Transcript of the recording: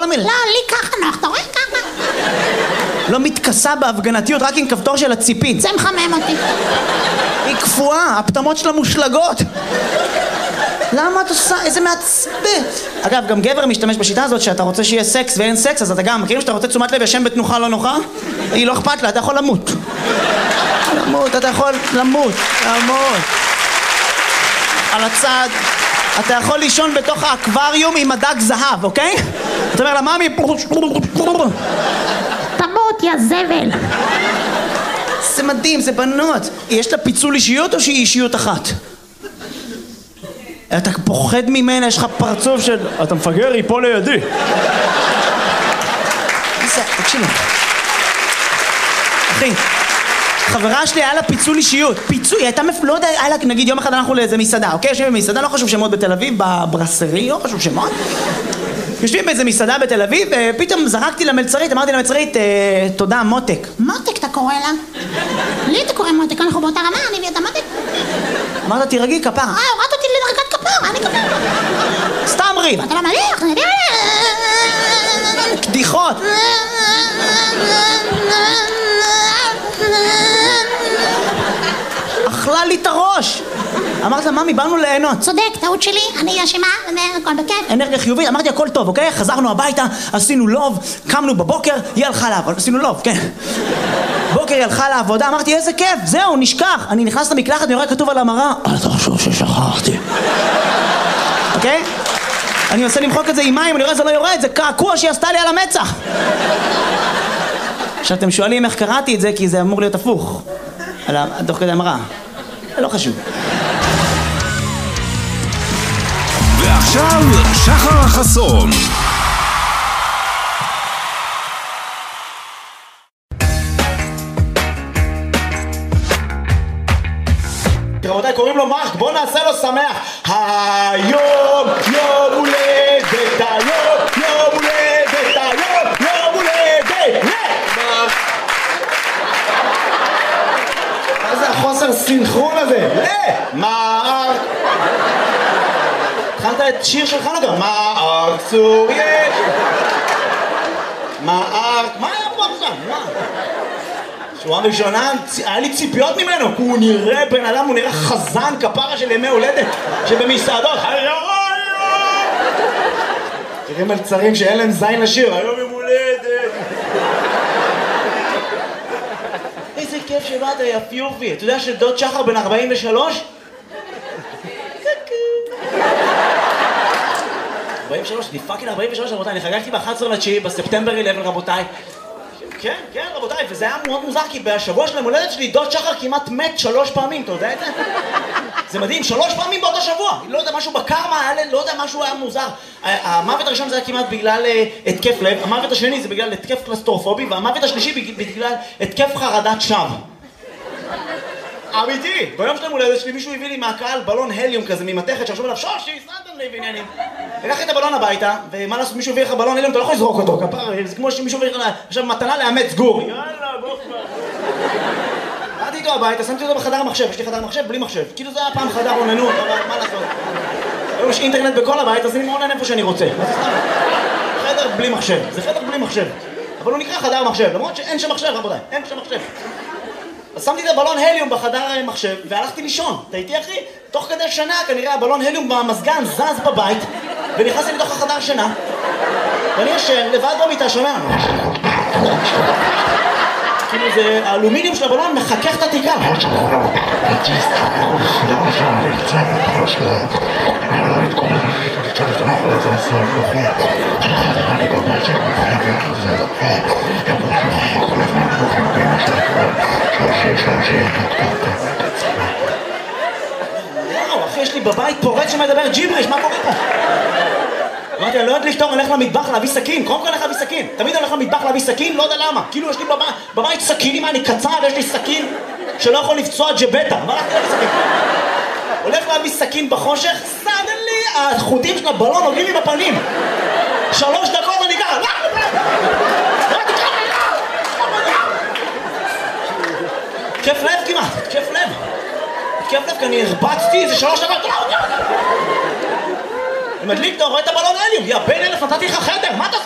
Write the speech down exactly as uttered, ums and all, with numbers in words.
נעמי? לא, לי ככה נוח, אתה רואה ככה? לא מתכסה בהפגנתיות, רק עם כפתור של הציפית. זה מחמם אותי. היא קפואה, הפטמות שלה מושלגות. למה את עושה? איזה מעצבן. אגב, גם גבר משתמש בשיטה הזאת שאתה רוצה שיהיה סקס ואין סקס, אז אתה גם מכירים שאתה רוצה תשומת לב ישן בתנוחה לא נוחה? היא לא אכפת לה, אתה יכול למות. למות, אתה יכול למות, למות. על הצד, אתה יכול לישון בתוך האקווריום עם הדג זהב, אוקיי? אתה אומר לה, מאמי... תמות, יא זבל. זה מדהים, זה בנות. יש לה פיצול אישיות או שהיא אישיות אחת? אתה פוחד ממנה, יש לך פרצוף של... אתה מפגר, היא פה לידי. זה, תקשיבו. אחי, חברה שלי היה לה פיצול אישיות. פיצול, היא הייתה מפ... לא יודע, היה לה, נגיד יום אחד אנחנו לאיזה מסעדה, אוקיי? יושבים במסעדה, לא חשוב שמות בתל אביב, בברסרי, לא חשוב שמות. יושבים באיזה מסעדה בתל אביב, ופתאום זרקתי למלצרית, אמרתי למלצרית, תודה, מותק. מותק אתה קורא לה? לי אתה קורא מותק, אנחנו באותה רמה, אני ואתה מותק. אמרת, תירגעי, כפרה. אה, הורדת אותי לדרגת כפרה, אני כפרה. סתם ריב. אתה לא מליח, אני יודע. קדיחות. אכלה לי את הראש. אמרת לה, ממי, באנו ליהנות. צודק, טעות שלי, אני אשמה, הכל בכיף. אנרגיה חיובית, אמרתי, הכל טוב, אוקיי? חזרנו הביתה, עשינו לוב, קמנו בבוקר, היא הלכה לעבוד, עשינו לוב, כן. בוקר היא הלכה לעבודה, אמרתי, איזה כיף, זהו, נשכח. אני נכנס למקלחת, אני רואה כתוב על המראה, אל תחשוב ששכחתי. אוקיי? אני מנסה למחוק את זה עם מים, אני רואה זה לא יורד, זה קעקוע שהיא עשתה לי על המצח. עכשיו אתם שואלים איך קראתי את זה, כי זה אמור להיות הפוך. תוך כדי המראה. לא חשוב. ועכשיו שחר החסון. רבותיי, קוראים לו מרק, בוא נעשה לו שמח. היום יום הולדת, היום יום הולדת, היום יום הולדת. מה זה החוסר סינכרון הזה? מרק. התחלת את שיר של חנוכה. מרק צור יש. מרק. מה היה פה עכשיו? מה? שורה ראשונה, היה לי ציפיות ממנו, כי הוא נראה בן אדם, הוא נראה חזן כפרה של ימי הולדת שבמסעדות. תראה מלצרים שאין להם זין לשיר, היום יום הולדת. איזה כיף שבאת, יפיופי. אתה יודע שדוד שחר בן ארבעים ושלוש? ארבעים ושלוש, אני פאקינג ארבעים ושלוש, רבותיי, אני חגגתי ב-אחד עשר לתשיעי, בספטמבר אחת עשרה, רבותיי. כן, כן, רבותיי, וזה היה מאוד מוזר, כי בשבוע של המולדת שלי, דוד שחר כמעט מת שלוש פעמים, אתה יודע את זה? זה מדהים, שלוש פעמים באותו שבוע. לא יודע, משהו בקרמה, היה, לא יודע, משהו היה מוזר. המוות הראשון זה היה כמעט בגלל התקף לב, המוות השני זה בגלל התקף קלסטרופובי, והמוות השלישי בגלל התקף חרדת שווא. אמיתי, ביום של המולדת שלי מישהו הביא לי מהקהל בלון הליום כזה ממתכת שחשוב עליו שושי, סנטן לי ועניינים. לקחתי את הבלון הביתה, ומה לעשות, מישהו הביא לך בלון הליום, אתה לא יכול לזרוק אותו, כפר, זה כמו שמישהו הביא לך עכשיו מתנה לאמץ גור. יאללה, בוא כבר. באתי איתו הביתה, שמתי אותו בחדר מחשב, יש לי חדר מחשב בלי מחשב. כאילו זה היה פעם חדר עוננות, אבל מה לעשות? היום יש אינטרנט בכל הבית, אז אני מעונן איפה שאני רוצה. חדר בלי מחשב, זה חדר בלי מחשב. אבל הוא נקרא חדר מחשב, למרות שאין שם מחשב, רבותיי, אין שם מחשב. אז שמתי את הבלון הליום בחדר מחשב והלכתי לישון. אתה איתי אחי? תוך כדי שנה כנראה הבלון הליום במזגן זז בבית ונכנסתי לתוך החדר שינה ואני ישן לבד במיטה שומע כאילו זה האלומיניום של הבלון מחכך את התקרה. וואו, אחי, יש לי בבית פורץ שמדבר ג'יבריש, מה קורה פה? אמרתי, אני לא יודע לפתור, אני הולך למטבח להביא סכין, קודם כל הולך להביא סכין. תמיד אני הולך למטבח להביא סכין, לא יודע למה. כאילו יש לי בבית סכינים, אני קצר, ויש לי סכין שלא יכול לפצוע ג'בטה. מה הלכתי להביא סכין? הולך להביא סכין בחושך, סדלי, החוטים של הבלון נוגעים לי בפנים. שלוש דקות אני ככה, כיף לב כמעט, כיף לב. כיף לב, כי אני הרבצתי איזה שלוש דקות. אני מדליק, אתה רואה את הבלון הליום, יא בן אלף, נתתי לך חדר, מה אתה